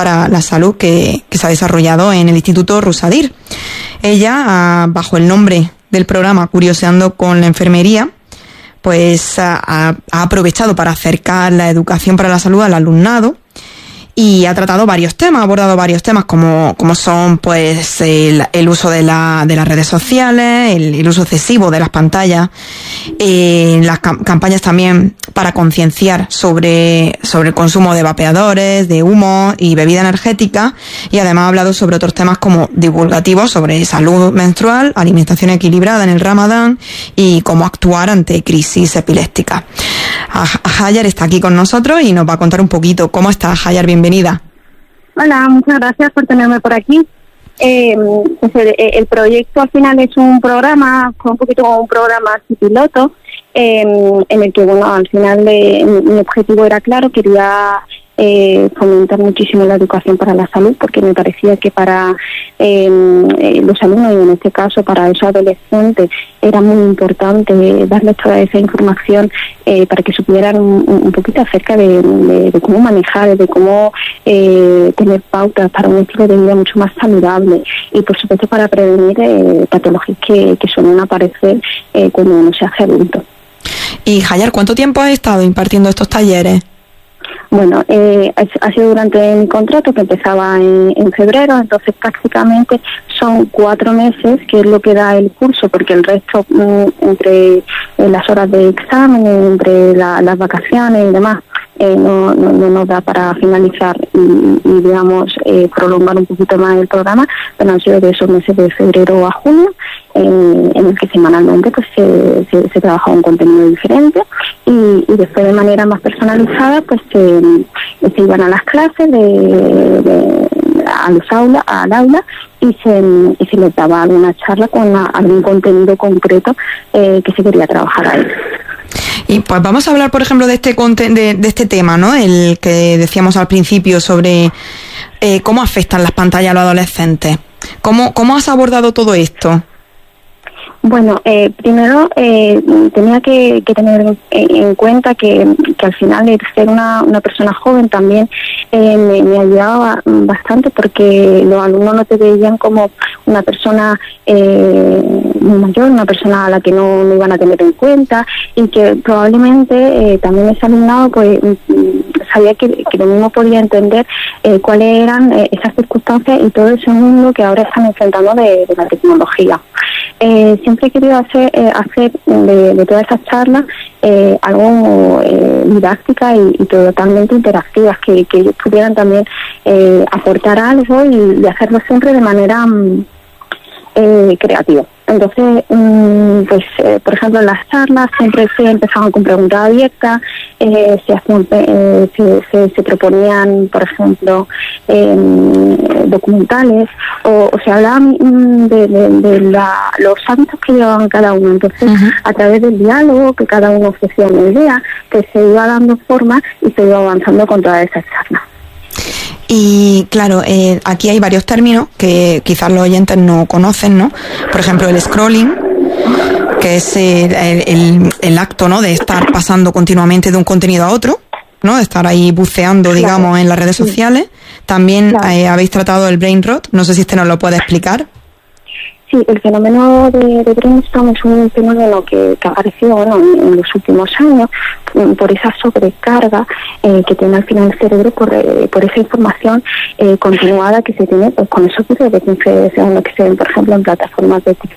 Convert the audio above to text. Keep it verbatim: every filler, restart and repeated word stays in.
para la Salud que, que se ha desarrollado en el Instituto Rusadir. Ella, bajo el nombre del programa Curioseando con la Enfermería, pues ha, ha aprovechado para acercar la educación para la salud al alumnado y ha tratado varios temas, ha abordado varios temas como, como son pues el, el uso de, la, de las redes sociales, el, el uso excesivo de las pantallas, eh, las cam- campañas también para concienciar sobre, sobre el consumo de vapeadores, de humo y bebida energética, y además ha hablado sobre otros temas como divulgativos sobre salud menstrual, alimentación equilibrada en el Ramadán y cómo actuar ante crisis epilépticas. Hajar está aquí con nosotros y nos va a contar un poquito. ¿Cómo estás, Hajar? Bienvenida. Hola, muchas gracias por tenerme por aquí. Eh, pues el, el proyecto al final es un programa, un poquito como un programa así piloto, eh, en el que, bueno, al final de, mi, mi objetivo era claro, quería eh, fomentar muchísimo la educación para la salud, porque me parecía que para eh, los alumnos, y en este caso para esos adolescentes, era muy importante darles toda esa información eh, para que supieran un, un poquito acerca de, de, de cómo manejar, de cómo eh, tener pautas para un estilo de vida mucho más saludable y, por supuesto, para prevenir eh, patologías que, que suelen aparecer eh, cuando uno se hace adulto. Y, Hajar, ¿cuánto tiempo has estado impartiendo estos talleres? Bueno, eh, ha sido durante mi contrato, que empezaba en, en febrero, entonces prácticamente son cuatro meses, que es lo que da el curso, porque el resto, mm, entre eh, las horas de examen, entre la, las vacaciones y demás, eh, no, no, no nos da para finalizar y, y digamos, eh, prolongar un poquito más el programa, pero han sido de esos meses de febrero a junio, en, en el que semanalmente pues se, se, se trabaja un contenido diferente y, y después de manera más personalizada pues se, se iban a las clases de, de, a los aulas, al aula y se, y se les daba alguna charla con la, algún contenido concreto eh, que se quería trabajar ahí. Y pues vamos a hablar, por ejemplo, de este conten- de, de este tema, ¿no? El que decíamos al principio sobre eh, cómo afectan las pantallas a los adolescentes. ¿Cómo, cómo has abordado todo esto? Bueno, eh, primero eh, tenía que, que tener en, en cuenta que, que al final el ser una, una persona joven también eh, me, me ayudaba bastante, porque los alumnos no te veían como una persona eh, muy mayor, una persona a la que no, no iban a tener en cuenta, y que probablemente eh, también ese alumnado pues sabía que, que lo mismo podía entender eh, cuáles eran eh, esas circunstancias y todo ese mundo que ahora están enfrentando de, de la tecnología. Eh, siempre he querido hacer, eh, hacer de, de todas esas charlas eh, algo eh, didáctica y, y totalmente interactivas, que, que ellos pudieran también eh, aportar algo y, y hacerlo siempre de manera eh, creativa. Entonces, um, pues, eh, por ejemplo, en las charlas siempre se empezaban con preguntas abiertas, eh, se, hacían, eh, se, se, se proponían, por ejemplo, eh, documentales, o, o se hablaban de, de, de la, los hábitos que llevaban cada uno. Entonces, uh-huh. a través del diálogo, que cada uno ofrecía una idea, pues se iba dando forma y se iba avanzando con todas esas charlas. Y claro, eh, aquí hay varios términos que quizás los oyentes no conocen, ¿no? Por ejemplo, el scrolling, que es el, el, el acto, ¿no?, de estar pasando continuamente de un contenido a otro, ¿no?, de estar ahí buceando, claro, digamos, en las redes sí. sociales. También claro. eh, habéis tratado el brain rot, no sé si este nos lo puede explicar. Sí, el fenómeno de, de brainstorm es un fenómeno que, que ha aparecido, bueno, en, en los últimos años por esa sobrecarga eh, que tiene al final el cerebro por, eh, por esa información eh, continuada que se tiene pues, con esos vídeos de quince segundos que se ven, por ejemplo, en plataformas de TikTok